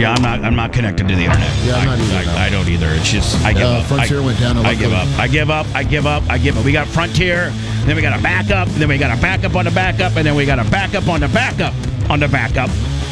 Yeah, I'm not connected to the internet. Yeah, I'm not either. I don't either. It's just I give up. Frontier went down. I give up. I give up. I give up. I give up. We got Frontier, then we got a backup, then we got a backup on the backup, and then we got a backup on the backup on the backup.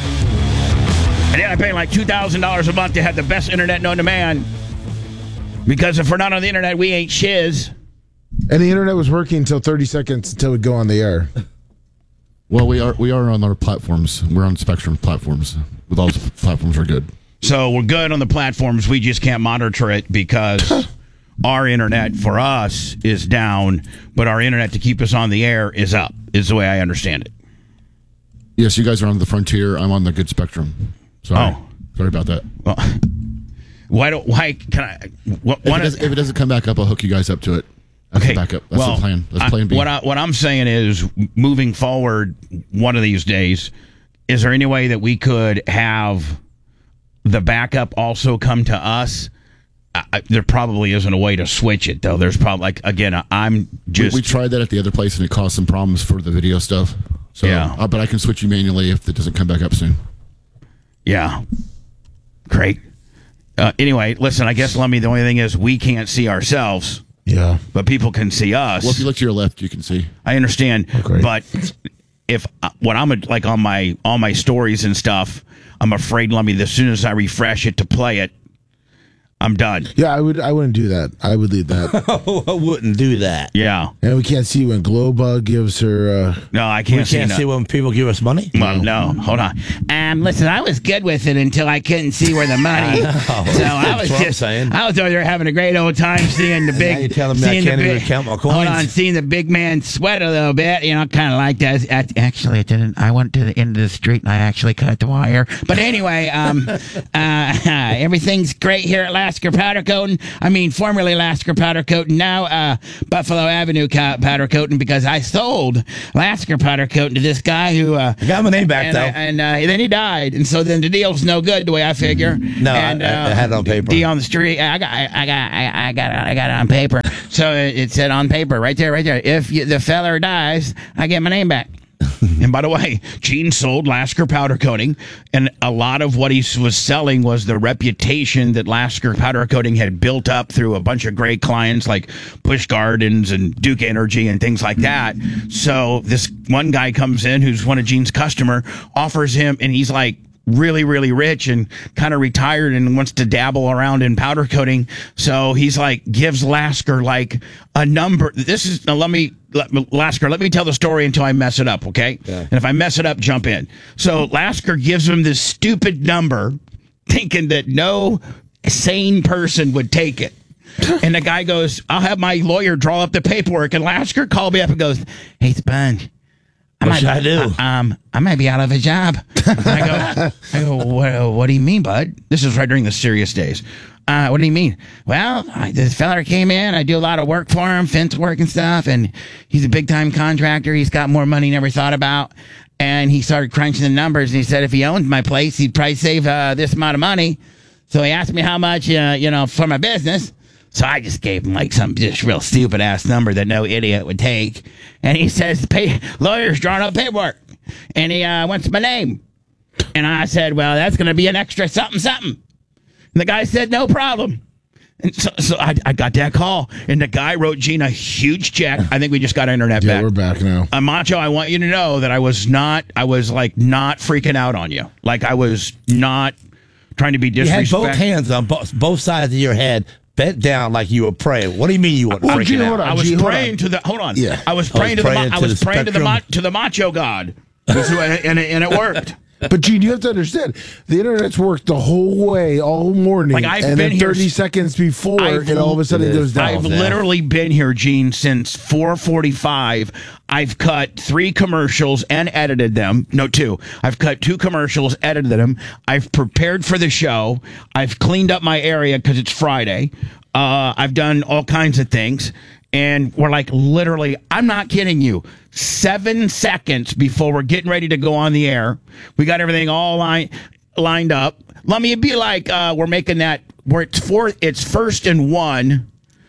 And then I pay like $2,000 a month to have the best internet known to man. Because if we're not on the internet, we ain't shiz. And the internet was working until 30 seconds until we go on the air. Well, we are on our platforms. We're on Spectrum platforms. With all the platforms are good. So we're good on the platforms. We just can't monitor it because our internet for us is down, but our internet to keep us on the air is up, is the way I understand it. Yes, you guys are on the Frontier. I'm on the good Spectrum. Sorry. Sorry about that. Well, why can I? If it doesn't come back up, I'll hook you guys up to it. That's the backup. That's the plan. That's plan B. What I'm saying is, moving forward, one of these days, is there any way that we could have the backup also come to us? There probably isn't a way to switch it, though. There's probably, I'm just... We tried that at the other place, and it caused some problems for the video stuff. So, yeah. But I can switch you manually if it doesn't come back up soon. Yeah. Great. Anyway, listen, I guess, Lummy, the only thing is we can't see ourselves. Yeah. But people can see us. Well, if you look to your left, you can see. I understand. Okay. But if when I'm like on all my stories and stuff, I'm afraid, Lummy, as soon as I refresh it to play it, I'm done. Yeah, I wouldn't do that. I would leave that. I wouldn't do that. Yeah. And we can't see when Glowbug gives her... No, I can't see. We can't see when people give us money? Well, no. Hold on. Listen, I was good with it until I couldn't see where the money... So I was over there having a great old time seeing the big... Now you're telling me I can't even count my coins? Hold on, seeing the big man sweat a little bit. You know, kind of like that. Actually, it didn't. I went to the end of the street and I actually cut the wire. But anyway, everything's great here at Lasker Powder Coating. I mean, formerly Lasker Powder Coating, now Buffalo Avenue Powder Coating, because I sold Lasker Powder Coating to this guy who I got my name back, though. And then he died, and so then the deal's no good the way I figure. No, and, I had it on paper. D on the street. I got it on paper. So it said on paper right there. If the feller dies, I get my name back. And by the way, Gene sold Lasker Powder Coating, and a lot of what he was selling was the reputation that Lasker Powder Coating had built up through a bunch of great clients like Busch Gardens and Duke Energy and things like that. So this one guy comes in who's one of Gene's customer, offers him, and he's like really, really rich and kind of retired and wants to dabble around in powder coating. So he's like, gives Lasker like a number. This is, now Lasker, let me tell the story until I mess it up, okay? Yeah. And if I mess it up, jump in. So Lasker gives him this stupid number, thinking that no sane person would take it. And the guy goes, I'll have my lawyer draw up the paperwork. And Lasker called me up and goes, hey, Sponge, what should I do? I might be out of a job. I go, what do you mean, bud? This is right during the serious days. What do you mean? Well, this fella came in. I do a lot of work for him, fence work and stuff, and he's a big-time contractor. He's got more money he never thought about, and he started crunching the numbers, and he said if he owned my place, he'd probably save this amount of money. So he asked me how much, for my business. So I just gave him like some just real stupid ass number that no idiot would take. And he says, lawyer's drawing up paperwork. And he wants my name. And I said, well, that's going to be an extra something, something. And the guy said, no problem. And so I got that call. And the guy wrote Gene a huge check. I think we just got our internet back. Yeah, we're back now. Macho, I want you to know that I was not freaking out on you. Like I was not trying to be disrespectful. You had both hands on both sides of your head, bent down like you were praying. What do you mean you weren't freaking out? I was praying to the. Hold on. Yeah. I was praying to the macho god, and it worked. But Gene, you have to understand, the internet's worked the whole way all morning, like I've and been then 30 seconds before, and all of a sudden it goes down. I've literally been here, Gene, since 4:45. I've cut 3 commercials and edited them. No, 2. I've cut 2 commercials, edited them. I've prepared for the show. I've cleaned up my area because it's Friday. I've done all kinds of things. And we're like, literally, I'm not kidding you, 7 seconds before we're getting ready to go on the air, we got everything all lined up. Let me be like, we're making that where it's 1st and 1,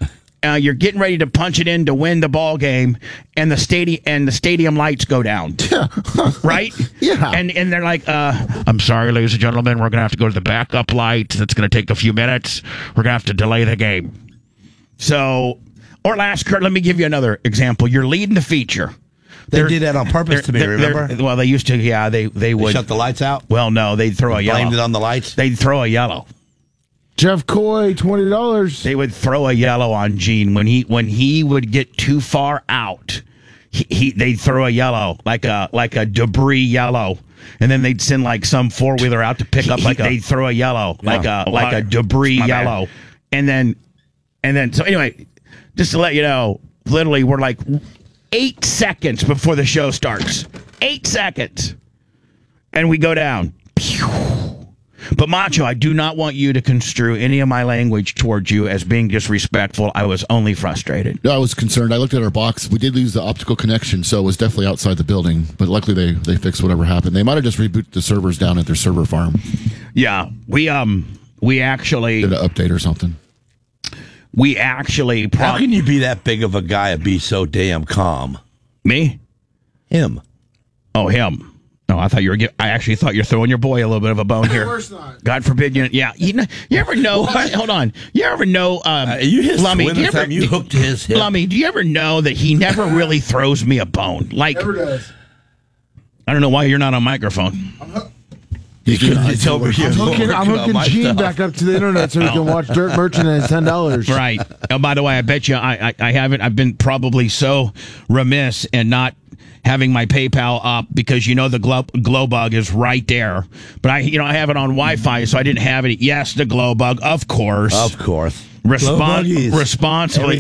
you're getting ready to punch it in to win the ball game, and the stadium lights go down. Right? Yeah. And they're like, I'm sorry, ladies and gentlemen, we're gonna have to go to the backup lights. That's gonna take a few minutes. We're gonna have to delay the game. So, or Kurt, let me give you another example. You're leading the feature. They did that on purpose to me, remember? Well, they used to, yeah, they would. Shut the lights out? Well, no, they'd throw a yellow. Blamed it on the lights? They'd throw a yellow. Jeff Coy, $20. They would throw a yellow on Gene. When he would get too far out, they'd throw a yellow, like a debris yellow. And then they'd send like some four-wheeler out to pick up they'd throw a yellow, like a debris yellow. And then so anyway, just to let you know, literally we're like 8 seconds before the show starts. 8 seconds. And we go down. Pew. But Macho, I do not want you to construe any of my language towards you as being disrespectful. I was only frustrated. No, I was concerned. I looked at our box. We did lose the optical connection, so it was definitely outside the building. But luckily they fixed whatever happened. They might have just rebooted the servers down at their server farm. Yeah. We actually did an update or something. We actually... How can you be that big of a guy and be so damn calm? Me? Him. Oh, him. No, I actually thought you're throwing your boy a little bit of a bone here. Of course not. God forbid you... Yeah. You ever know... Hold on. You ever know... you his Lummy, twin time you hooked his hip. Lummy, do you ever know that he never really throws me a bone? Like... Never does. I don't know why you're not on microphone. I'm hooking Gene back up to the internet so he can watch Dirt Merchant at $10. Right. Oh, by the way, I bet you I haven't. I've been probably so remiss in not having my PayPal up because the glow bug is right there. But I have it on Wi-Fi, so I didn't have it. Yes, the glow bug, of course. Of course. Responsibly.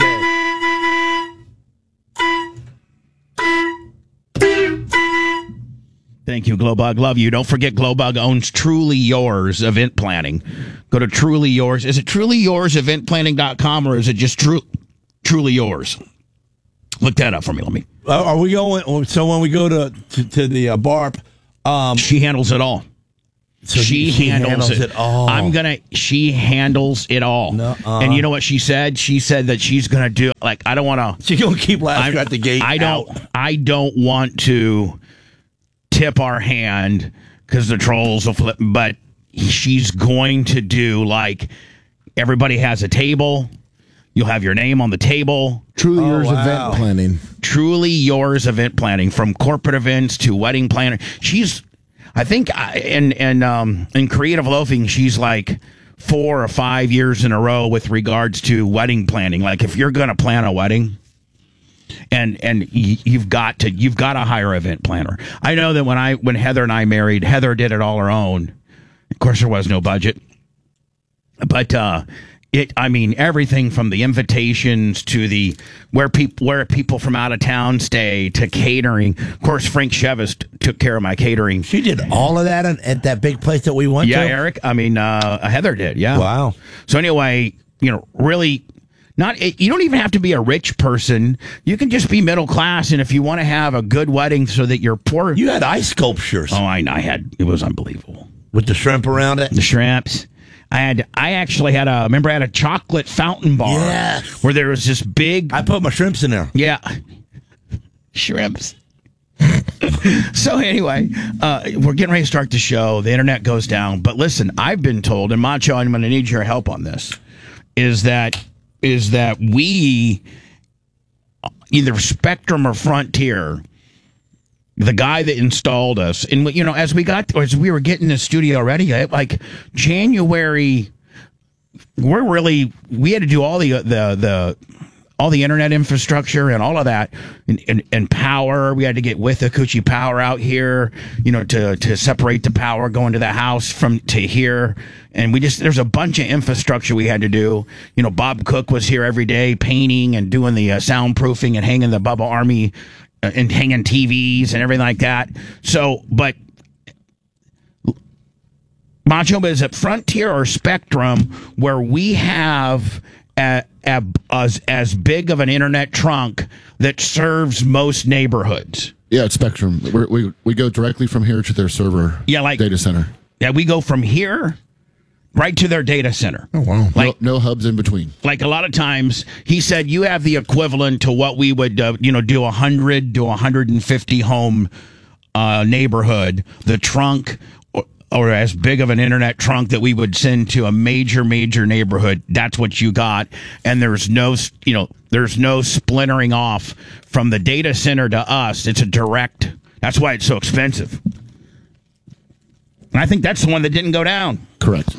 Thank you, Glowbug. Love you. Don't forget, Glowbug owns Truly Yours Event Planning. Go to Truly Yours. Is it trulyourseventplanning.com or is it just Truly Yours? Look that up for me. Let me. Are we going? So when we go to the BARP, she handles it all. So she handles it all. She handles it all. And you know what she said? She said that she's gonna do I don't want to. She's gonna keep Lasker at the gate. I don't want to tip our hand because the trolls will flip, but she's going to do everybody has a table. You'll have your name on the table. Truly Yours Event Planning. Truly Yours Event Planning, from corporate events to wedding planner. I think in Creative Loafing, she's 4 or 5 years in a row with regards to wedding planning. If you're going to plan a wedding, and you've got to hire an event planner. I know that when Heather and I married, Heather did it all her own. Of course, there was no budget, but everything from the invitations to where people from out of town stay to catering. Of course, Frank Chevis took care of my catering. She did all of that at that big place that we went to? Yeah, Eric. Heather did. Yeah. Wow. So anyway, really. You don't even have to be a rich person. You can just be middle class, and if you want to have a good wedding so that you're poor. You had ice sculptures. Oh, I had. It was unbelievable. With the shrimp around it? The shrimps. I actually had a chocolate fountain bar. Yes. Where there was this big. I put my shrimps in there. Yeah. Shrimps. So anyway, we're getting ready to start the show. The internet goes down. But listen, I've been told, and Macho, I'm going to need your help on this, is that we, either Spectrum or Frontier, the guy that installed us, and as we were getting the studio ready, January, we had to do all the internet infrastructure and all of that, and power. We had to get with Akuchi Power out here, to separate the power going to the house to here. And there's a bunch of infrastructure we had to do. Bob Cook was here every day painting and doing the soundproofing and hanging the Bubba Army and hanging TVs and everything like that. So, but Macho, is it Frontier or Spectrum where we have as big of an internet trunk that serves most neighborhoods? Yeah, it's Spectrum. We go directly from here to their server data center. Yeah, we go from here right to their data center. Oh, wow. Like, no hubs in between. Like a lot of times, he said you have the equivalent to what we would, do 100 to 150 home neighborhood. The trunk, or as big of an internet trunk that we would send to a major neighborhood. That's what you got, and there's no splintering off from the data center to us. It's a direct. That's why it's so expensive. And I think that's the one that didn't go down. Correct.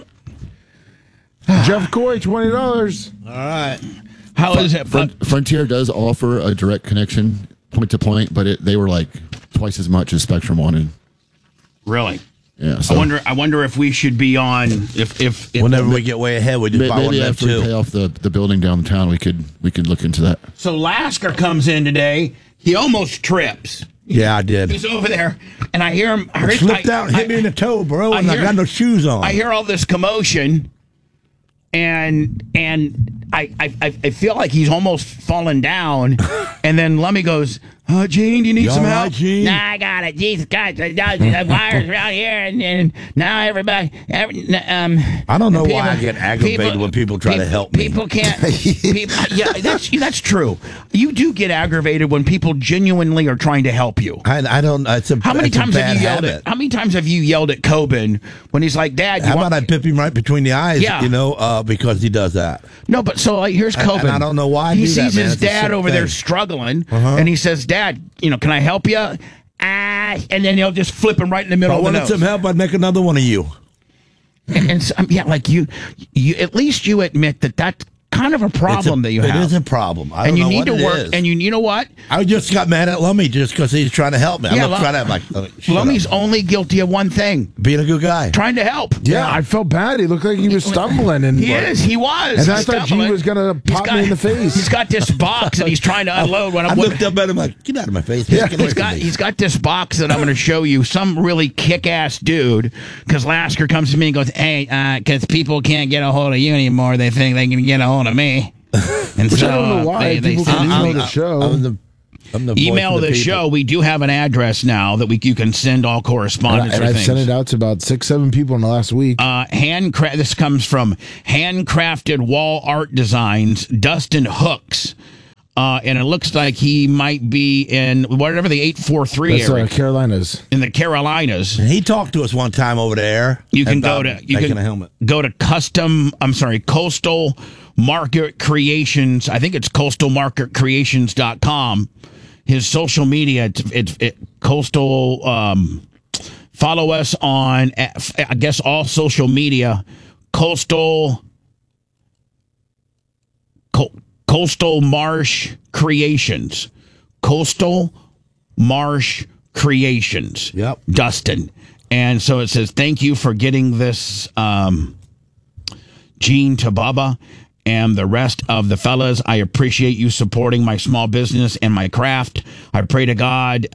Jeff Coy, $20. All right. How is it? Frontier does offer a direct connection point to point, but they were like twice as much as Spectrum wanted. Really? Yeah. So I wonder if we should be on if whenever we get way ahead, we just buy one maybe of them after we too. pay off the building downtown, we could look into that. So Lasker comes in today. He almost trips. Yeah, I did. He's over there, and I hear him. Slipped out and hit me in the toe, bro, and I got no shoes on. I hear all this commotion, and I feel like he's almost fallen down, and then Lummy goes, Gene, do you need some help? Right, Gene? Nah, I got it. Jesus Christ, the wires around here, and now everybody. I don't know why I get aggravated when people try to help me. People can't. Yeah, that's true. You do get aggravated when people genuinely are trying to help you. I don't. How many times have you yelled at? How many times have you yelled at Coben when he's like, "Dad, how about I pip him right between the eyes?" Yeah. Because he does that. No, but so here's Coben. And I don't know why he I do that, sees man. his It's a dad sick over there thing. struggling, and he says, "Dad, can I help you?" And then he'll just flip him right in the middle If I of the wanted nose. some help, I'd make another one of you. And so, like you at least you admit that's kind of a problem that you have. It is a problem. I don't and you know need what to it work. is. And you know what? I just got mad at Lummy just because he's trying to help me. Yeah, I'm trying to have like Lummy's only guilty of one thing: being a good guy. trying to help. Yeah, I felt bad. He looked like he was stumbling. And He was. And I He's thought Gene stumbling. was going to pop me in the face. He's got this box and he's trying to unload. When I looked up at him like, get out of my face. Yeah. Get away from me. He's got this box that I'm going to show you. Some really kick-ass dude. Because Lasker comes to me and goes, "Hey, because people can't get a hold of you anymore, they think they can get a hold of me." And Which so I don't know why they people can email the show. I'm the voice email of the people. show. We do have an address now that you can send all correspondence And or I've things. sent it out to about 6-7 people in the last week. This comes from Handcrafted Wall Art Designs, Dustin Hooks. And it looks like he might be in whatever the 843 That's area Carolinas. in the Carolinas. And he talked to us one time over there. You can about go to making a helmet. Go to Coastal Market Creations. I think it's coastalmarketcreations.com. His social media, it's Coastal. Follow us on, I guess, all social media. Coastal Marsh Creations. Coastal Marsh Creations. Yep. Dustin. And so it says, thank you for getting this, Gene to Bubba and the rest of the fellas. I appreciate you supporting my small business and my craft. I pray to God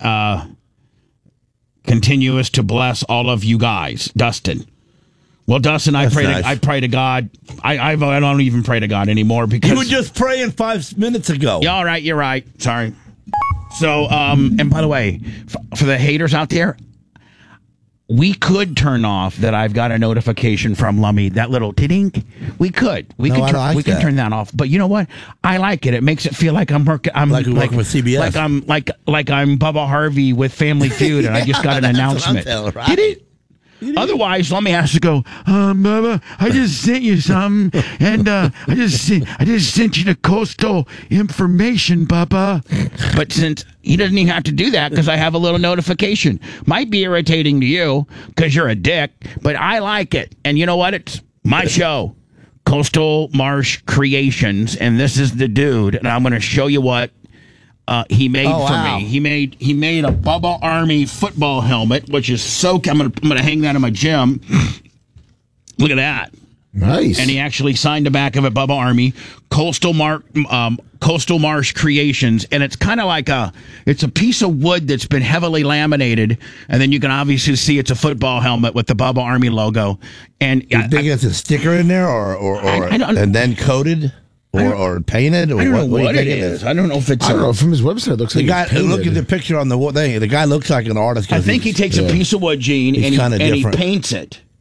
continuous to bless all of you guys. Dustin. Well, Dustin, I pray to God. I don't even pray to God anymore because You were just praying 5 minutes ago. Yeah, all right, you're right. Sorry. So, and by the way, for the haters out there, we could turn off that I've got a notification from Lummy, that little tink. We could. We could turn that off. But you know what? I like it. It makes it feel like I'm working. I'm Like you're working with CBS. Like I'm Bubba Harvey with Family Feud, and I just got an announcement. Right. Did it? Otherwise, Lummy has to go, Bubba, I just sent you something, and I just sent you the coastal information, Bubba. But since he doesn't even have to do that because I have a little notification. Might be irritating to you because you're a dick, but I like it. And you know what? It's my show, Coastal Marsh Creations, and this is the dude, and I'm going to show you what he made me. He made a Bubba Army football helmet, which is so. I'm gonna hang that in my gym. Look at that. Nice. And he actually signed the back of it, Bubba Army, Coastal Marsh Creations, and it's kind of like it's a piece of wood that's been heavily laminated, and then you can obviously see it's a football helmet with the Bubba Army logo. And You think it's a sticker in there, or I don't- and then coated, or painted, or I don't know what do you what it think is. I don't know if it's. I don't know. From his website, it looks The like guy, it's painted. look at the picture on the thing. The guy looks like an artist. I think he takes a piece of wood, Gene, He's and kinda he different. paints it.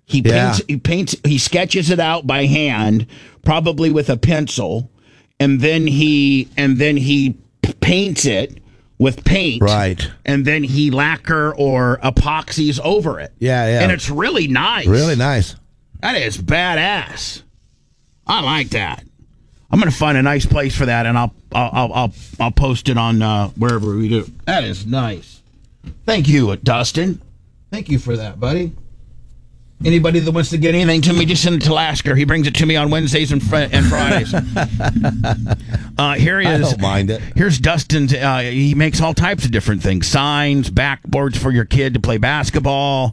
He sketches it out by hand, probably with a pencil, and then he paints it with paint. Right. And then he lacquer or epoxies over it. Yeah. And it's really nice. Really nice. That is badass. I like that. I'm going to find a nice place for that, and I'll post it on wherever we do. That is nice. Thank you, Dustin. Thank you for that, buddy. Anybody that wants to get anything to me, just send it to Lasker. He brings it to me on Wednesdays and Fridays. Here he is. I don't mind it. Here's Dustin's. He makes all types of different things. Signs, backboards for your kid to play basketball.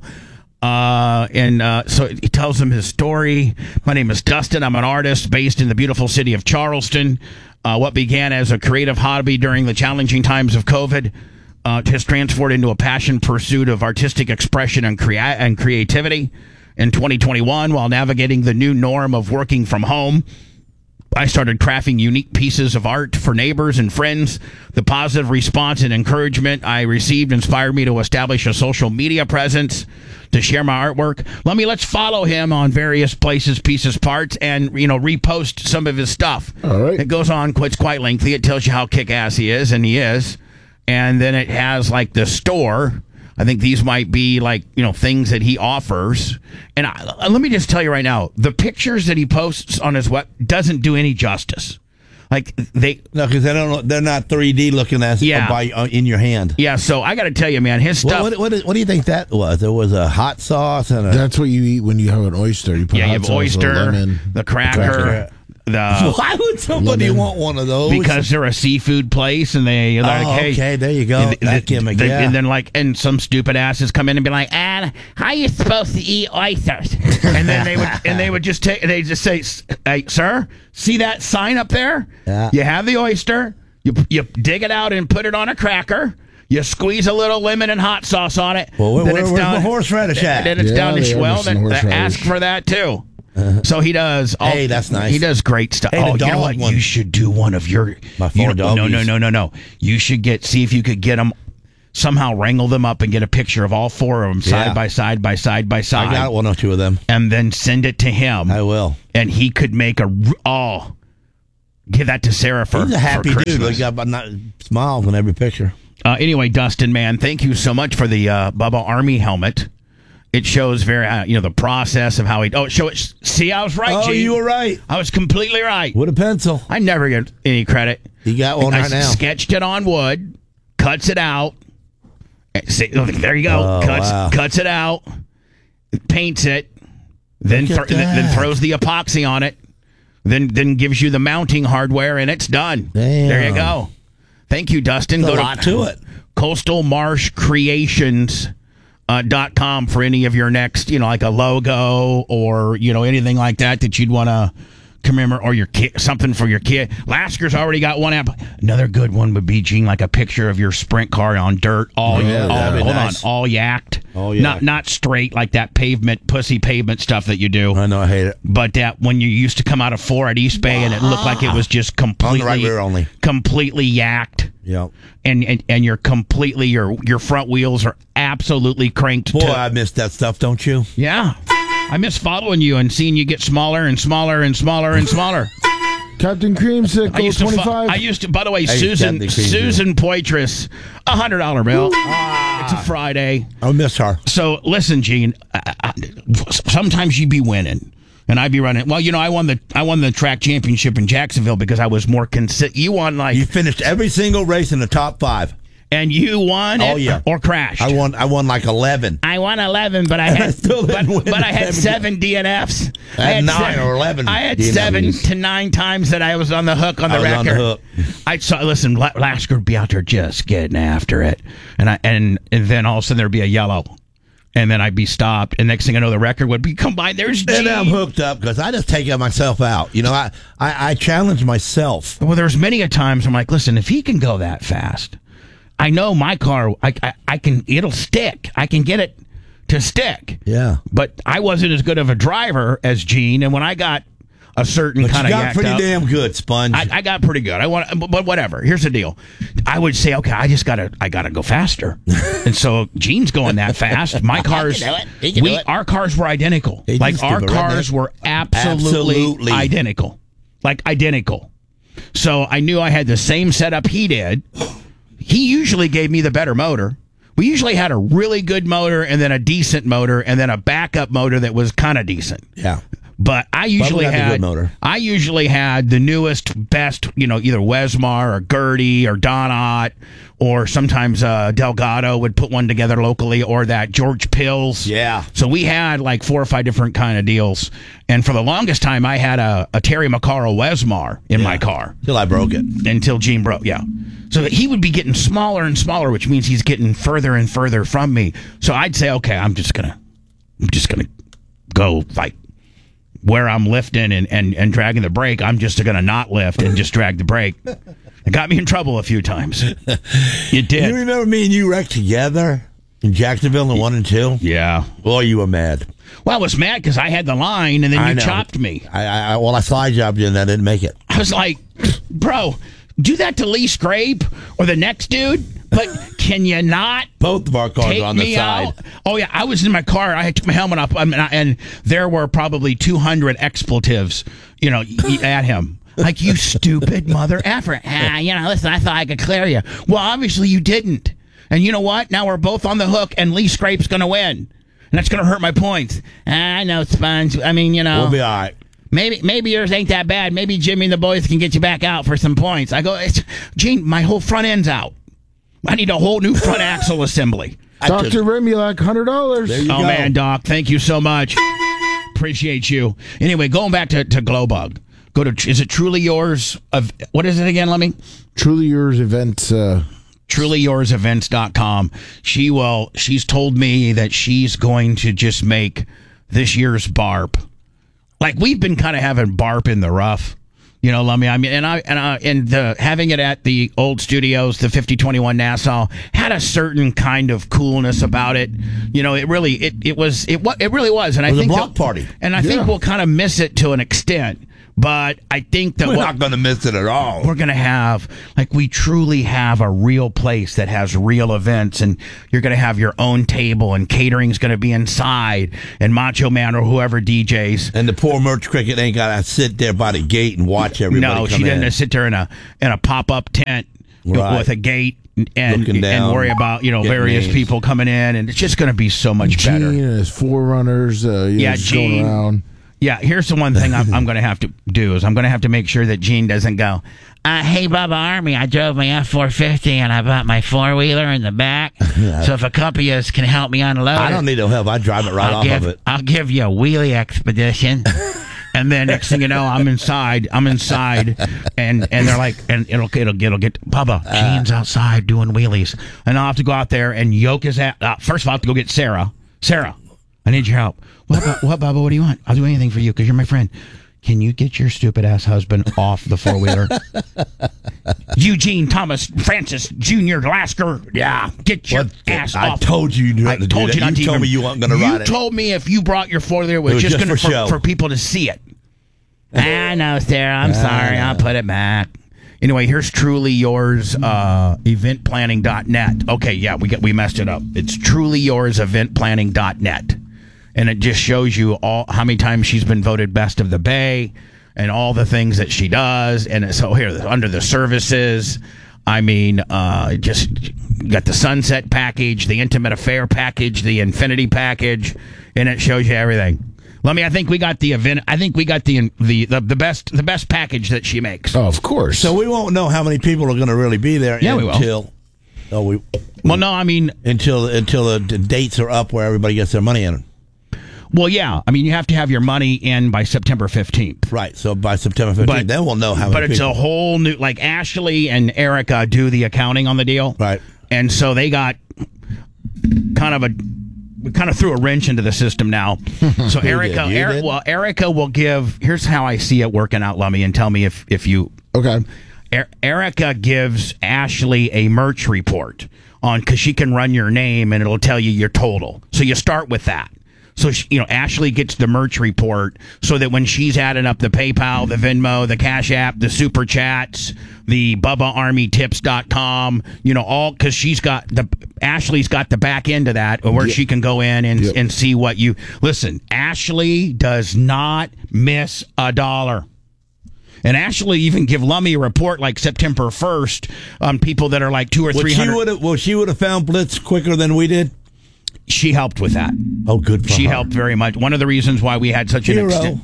So he tells him his story. My name is Dustin. I'm an artist based in the beautiful city of Charleston. What began as a creative hobby during the challenging times of COVID has transformed into a passion pursuit of artistic expression and creativity. In 2021, while navigating the new norm of working from home, I started crafting unique pieces of art for neighbors and friends. The positive response and encouragement I received inspired me to establish a social media presence to share my artwork. Let's follow him on various places, pieces, parts, and repost some of his stuff. All right. It goes on, it's quite lengthy. It tells you how kick-ass he is, and he is. And then it has like the store. I think these might be like, things that he offers. And let me just tell you right now, the pictures that he posts on his web doesn't do any justice. Like No, because they're not 3D looking in your hand. Yeah, so I got to tell you, man, his stuff. What do you think that was? There was a hot sauce and That's what you eat when you have an oyster. You put you hot have sauce, oyster, lemon, the cracker. Why would somebody want one of those? Because they're a seafood place, and they're like, hey, okay, there you go. That gimmick, and then and some stupid asses come in and be like, how are you supposed to eat oysters? And then they would just say, hey, sir, see that sign up there? Yeah. You have the oyster, you dig it out and put it on a cracker. You squeeze a little lemon and hot sauce on it. Well, where's my horseradish at? Then it's down to then ask for that too. So he does. Hey, that's nice. He does great stuff. Hey, you know what? You should do one of your. My four doggies. No. You should see if you could get them, somehow wrangle them up and get a picture of all four of them side by side. I got one or two of them. And then send it to him. I will. And he could make give that to Sarah for. He's a happy for dude. He got smiles in every picture. Anyway, Dustin, man, thank you so much for the Bubba Army helmet. It shows the process of how he. See, I was right. Oh, Gene. you were right. I was completely right. With a pencil. I never get any credit. You got one right now. Sketched it on wood, cuts it out. See, there you go. Cuts it out, paints it, then throws the epoxy on it, then gives you the mounting hardware, and it's done. Damn. There you go. Thank you, Dustin. There's a lot to it. Coastal Marsh Creations. .com for any of your next, like a logo or, anything like that you'd want to commemorate, or your kid, something for your kid. Lasker's already got one app. Another good one would be, Gene, like a picture of your sprint car on dirt, all yacked. Not straight like that pussy pavement stuff that you do. I know, I hate it. But that when you used to come out of 4 at East Bay and it looked like it was just completely on the right rear only. Completely yacked. Yep. And you're completely your front wheels are absolutely cranked. Boy, I miss that stuff, don't you? Yeah. I miss following you and seeing you get smaller and smaller and smaller and smaller. Captain Creamsicle, 25. I used to, by the way, Susan Poitras, $100 bill. It's a Friday. I miss her. So listen, Gene, sometimes you be winning. And I'd be running. Well, I won the track championship in Jacksonville because I was more consistent. You won You finished every single race in the top 5. And you won or crashed? I won like 11. I won 11, but I had I had 7 DNFs. I had 9 or 11. I had DNFs. 7 to 9 times that I was on the hook on the record. On the hook. I saw. Listen, Lasker would be out there just getting after it, and then all of a sudden there'd be a yellow. And then I'd be stopped, and next thing I know, the record would be combined. There's Gene. And I'm hooked up because I just take myself out. I challenge myself. Well, there's many a times I'm like, listen, if he can go that fast, I know my car. I can. It'll stick. I can get it to stick. Yeah. But I wasn't as good of a driver as Gene, and when I got a certain kind of. You got pretty damn good, Sponge. I got pretty good. But whatever. Here's the deal. I would say, okay, I gotta go faster, and so Gene's going that fast. My cars, our cars were identical. Like our cars were absolutely identical, like identical. So I knew I had the same setup he did. He usually gave me the better motor. We usually had a really good motor and then a decent motor and then a backup motor that was kind of decent. Yeah. But I usually had the newest, best, either Wesmar or Gertie or Donat, or sometimes Delgado would put one together locally, or that George Pills. Yeah. So we had like 4 or 5 different kind of deals. And for the longest time, I had a Terry McCarroll Wesmar in my car. Till I broke it. Until Gene broke, yeah. So he would be getting smaller and smaller, which means he's getting further and further from me. So I'd say, okay, I'm just gonna go like where I'm lifting and dragging the brake. I'm just gonna not lift and just drag the brake. It got me in trouble a few times. It did. You remember me and you wrecked together in Jacksonville in 1 and 2? Yeah. Boy, you were mad. Well, I was mad because I had the line and then you chopped me. I slide jobbed you and I didn't make it. I was like, bro, do that to Lee Scrape or the next dude, but can you not? Both of our cars are on the side. Out? Oh yeah, I was in my car. I took my helmet off, and there were probably 200 expletives, at him. Like, you stupid mother effer. Listen, I thought I could clear you. Well, obviously you didn't. And you know what? Now we're both on the hook, and Lee Scrape's going to win. And that's going to hurt my points. I know, Sponge. I mean, We'll be all right. Maybe yours ain't that bad. Maybe Jimmy and the boys can get you back out for some points. I go, Gene, my whole front end's out. I need a whole new front axle assembly. Dr. Remy, like $100. Oh, man, Doc, thank you so much. Appreciate you. Anyway, going back to Glowbug. Go to, is it Truly Yours? What is it again, Lemmy? Truly Yours Events. TrulyYoursEvents.com. She's told me that she's going to just make this year's BARP. Like, we've been kind of having BARP in the rough, Lummy. I mean, and having it at the old studios, the 5021 Nassau, had a certain kind of coolness about it. It really was, and it was a block party, and I think we'll kind of miss it to an extent. But I think that we're not going to miss it at all. We're going to have, we truly have a real place that has real events, and you're going to have your own table, and catering's going to be inside, and Macho Man or whoever DJs. And the poor Merch Cricket ain't got to sit there by the gate and watch everybody come in. No, she doesn't sit there in a pop-up tent with a gate and worry about, various names. People coming in, and it's just going to be so much better. Gene and his forerunners, Gene. Going around. Yeah, here's the one thing I'm going to have to do is I'm going to have to make sure that Gene doesn't go, hey, Bubba Army, I drove my F-450 and I bought my four-wheeler in the back. So if a couple of us can help me unload I don't need no help. I drive it off of it. I'll give you a wheelie expedition. And then next thing you know, I'm inside, and they're like, and it'll get Bubba. Gene's outside doing wheelies, and I'll have to go out there and yoke his ass. First of all, I have to go get Sarah. Sarah, I need your help. What, Bubba? What do you want? I'll do anything for you because you're my friend. Can you get your stupid ass husband off the four-wheeler? Eugene Thomas Francis Jr. Lasker. Yeah, get your ass off. I told you not to do that. You told me you weren't going to ride it. You told me if you brought your four-wheeler, it was just going to for people to see it. I know, Sarah. I'm sorry. I'll put it back. Anyway, here's Truly Yours, eventplanning.net. Okay, yeah, we messed it up. It's Truly Yours, eventplanning.net. And it just shows you how many times she's been voted best of the Bay and all the things that she does. And so here, under the services, I mean, just got the Sunset package, the Intimate Affair package, the Infinity package, and it shows you everything. I think we got the event. I think we got the best package that she makes. Oh, of course. So we won't know how many people are going to really be there until the dates are up where everybody gets their money in. Well, yeah. I mean, you have to have your money in by September 15th. Right. So by September 15th, then we'll know how many people. But it's a whole new, Ashley and Erica do the accounting on the deal. Right. And so they got we kind of threw a wrench into the system now. So Erica will give, here's how I see it working out, Lummy, and tell me if you. Okay. Erica gives Ashley a merch report because she can run your name and it'll tell you your total. So you start with that. So, Ashley gets the merch report so that when she's adding up the PayPal, the Venmo, the Cash App, the Super Chats, the BubbaArmyTips.com, all, because Ashley's got the back end of that where she can go in and see what you, listen, Ashley does not miss a dollar. And Ashley even give Lummy a report like September 1st on people that are like 200 or 300. She would have found Blitz quicker than we did. She helped with that. Oh, good for her. She helped very much. One of the reasons why we had such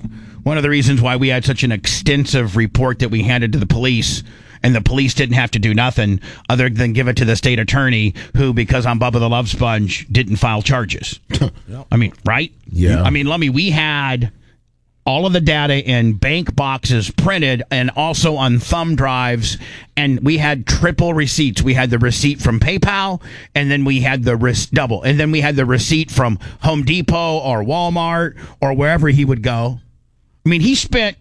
an extensive report that we handed to the police, and the police didn't have to do nothing other than give it to the state attorney, who, because I'm Bubba the Love Sponge, didn't file charges. I mean, right? Yeah. I mean, Lummy, we had all of the data in bank boxes printed and also on thumb drives, and we had triple receipts. We had the receipt from PayPal, and then we had the double, and then we had the receipt from Home Depot or Walmart or wherever he would go. I mean, he spent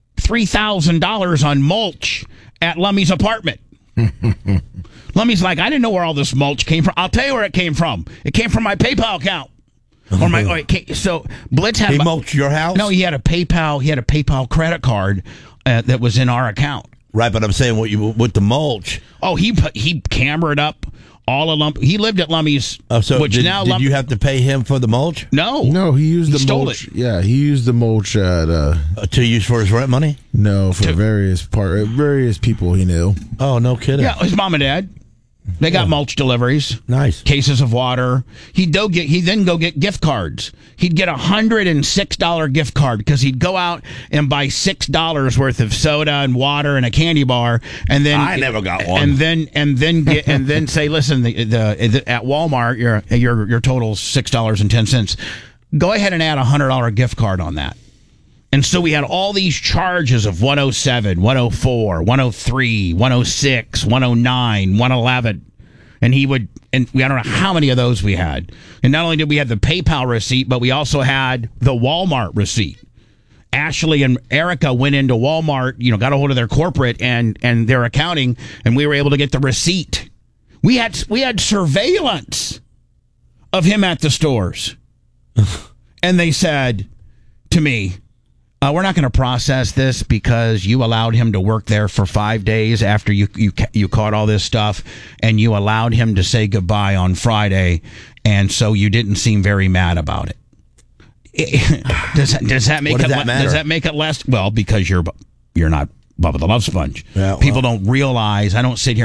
$3,000 on mulch at Lummy's apartment. Lummy's like, I didn't know where all this mulch came from. I'll tell you where it came from. It came from my PayPal account. So Blitz had mulched your house? No, he had a PayPal credit card that was in our account. Right, but I'm saying with the mulch. Oh, he cameraed up all of Lump. He lived at Lummy's. Did you have to pay him for the mulch? No, he used the stole mulch. it. Yeah, he used the mulch at to use for his rent money. No, for various people he knew. Oh, no kidding. Yeah, his mom and dad. They got mulch deliveries. Nice. Cases of water. He'd then go get gift cards. He'd get $106 gift card because he'd go out and buy $6 worth of soda and water and a candy bar, and then I never got one. And then say, listen, at Walmart your total's $6.10. Go ahead and add a $100 gift card on that. And so we had all these charges of 107, 104, 103, 106, 109, 111. And I don't know how many of those we had. And not only did we have the PayPal receipt, but we also had the Walmart receipt. Ashley and Erica went into Walmart, got a hold of their corporate and their accounting, and we were able to get the receipt. We had surveillance of him at the stores. And they said to me, we're not going to process this because you allowed him to work there for 5 days after you caught all this stuff, and you allowed him to say goodbye on Friday, and so you didn't seem very mad about it. Does that make matter? Does that make it less? Well, because you're not Bubba the Love Sponge. Yeah, well. People don't realize. I don't sit here